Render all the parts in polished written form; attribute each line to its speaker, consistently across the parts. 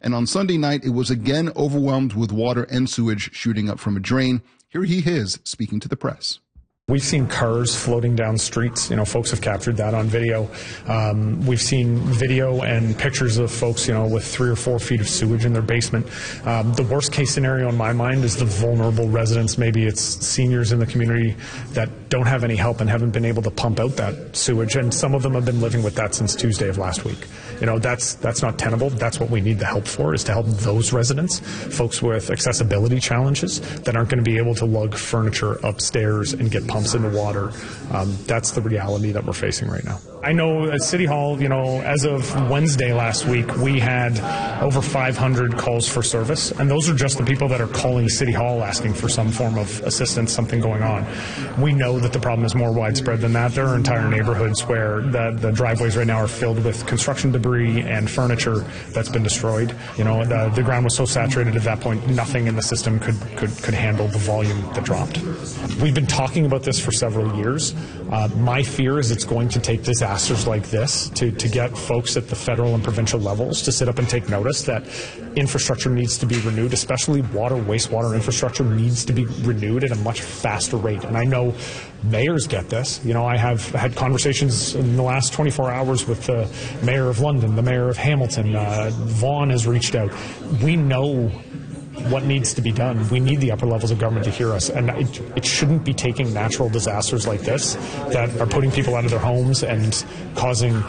Speaker 1: And on Sunday night, it was again overwhelmed with water and sewage shooting up from a drain. Here he is speaking to the press.
Speaker 2: We've seen cars floating down streets. Folks have captured that on video. We've seen video and pictures of folks, with 3 or 4 feet of sewage in their basement. The worst case scenario in my mind is the vulnerable residents. Maybe it's seniors in the community that don't have any help and haven't been able to pump out that sewage. And some of them have been living with that since Tuesday of last week. That's not tenable. That's what we need the help for, is to help those residents, folks with accessibility challenges that aren't going to be able to lug furniture upstairs and get pumps in the water. That's the reality that we're facing right now. I know at City Hall, as of Wednesday last week, we had over 500 calls for service, and those are just the people that are calling City Hall asking for some form of assistance, something going on. We know that the problem is more widespread than that. There are entire neighborhoods where the driveways right now are filled with construction debris and furniture that's been destroyed. The ground was so saturated at that point, nothing in the system could handle the volume that dropped. We've been talking about this for several years. My fear is it's going to take disasters like this to get folks at the federal and provincial levels to sit up and take notice that infrastructure needs to be renewed, especially water, wastewater infrastructure needs to be renewed at a much faster rate. And I know mayors get this. I have had conversations in the last 24 hours with the mayor of London, the mayor of Hamilton. Vaughan has reached out. We know what needs to be done. We need the upper levels of government to hear us, and it shouldn't be taking natural disasters like this that are putting people out of their homes and causing,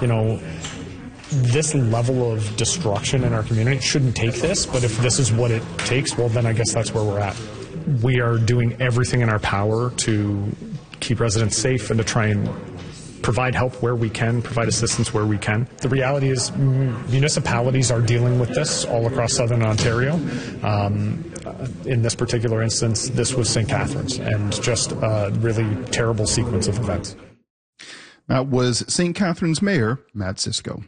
Speaker 2: this level of destruction in our community. It shouldn't take this, but if this is what it takes, well, then I guess that's where we're at. We are doing everything in our power to keep residents safe and to try and provide help where we can, provide assistance where we can. The reality is municipalities are dealing with this all across southern Ontario. In this particular instance, this was St. Catharines, and just a really terrible sequence of events.
Speaker 1: That was St. Catharines Mayor Matt Cisco.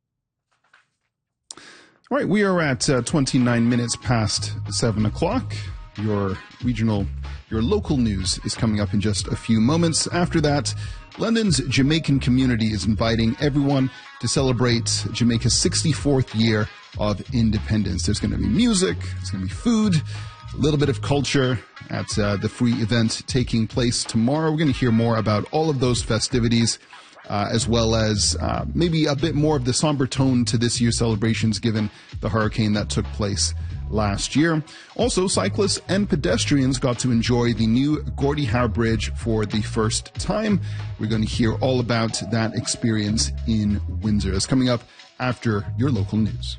Speaker 1: All right, we are at 29 minutes past 7 o'clock. Your local news is coming up in just a few moments. After that, London's Jamaican community is inviting everyone to celebrate Jamaica's 64th year of independence. There's going to be music, there's going to be food, a little bit of culture at the free event taking place tomorrow. We're going to hear more about all of those festivities, as well as maybe a bit more of the somber tone to this year's celebrations given the hurricane that took place last year. Also, cyclists and pedestrians got to enjoy the new Gordie Howe Bridge for the first time. We're going to hear all about that experience in Windsor. It's coming up after your local news.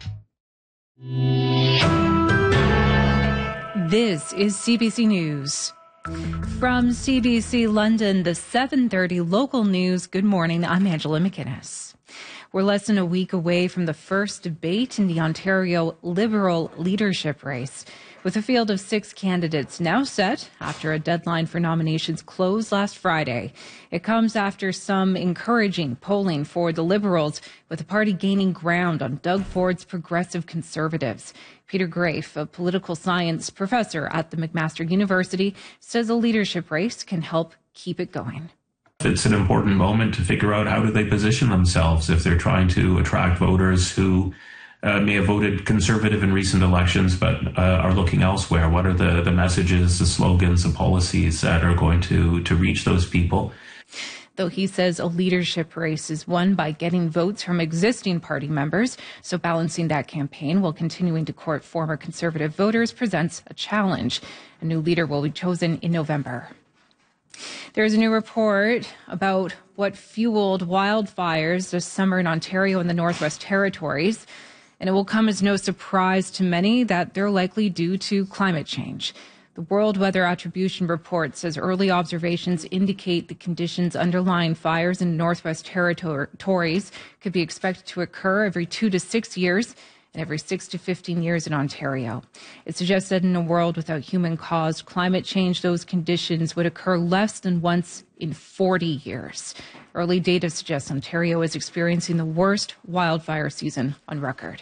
Speaker 3: This is CBC News. From CBC London, the 7:30 local news. Good morning. I'm Angela McInnes. We're less than a week away from the first debate in the Ontario Liberal leadership race, with a field of 6 candidates now set after a deadline for nominations closed last Friday. It comes after some encouraging polling for the Liberals, with the party gaining ground on Doug Ford's Progressive Conservatives. Peter Grafe, a political science professor at the McMaster University, says a leadership race can help keep it going.
Speaker 4: It's an important moment to figure out how do they position themselves if they're trying to attract voters who may have voted Conservative in recent elections but are looking elsewhere. What are the messages, the slogans, the policies that are going to reach those people?
Speaker 3: Though he says a leadership race is won by getting votes from existing party members, so balancing that campaign while continuing to court former Conservative voters presents a challenge. A new leader will be chosen in November. There's a new report about what fueled wildfires this summer in Ontario and the Northwest Territories, and it will come as no surprise to many that they're likely due to climate change. The World Weather Attribution Report says early observations indicate the conditions underlying fires in Northwest Territories could be expected to occur every 2 to 6 years and every 6 to 15 years in Ontario. It suggests that in a world without human-caused climate change, those conditions would occur less than once in 40 years. Early data suggests Ontario is experiencing the worst wildfire season on record.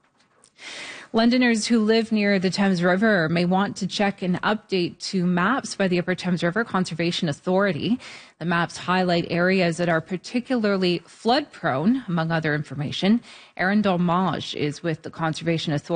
Speaker 3: Londoners who live near the Thames River may want to check an update to maps by the Upper Thames River Conservation Authority. The maps highlight areas that are particularly flood-prone, among other information. Erin Dolmage is with the Conservation Authority.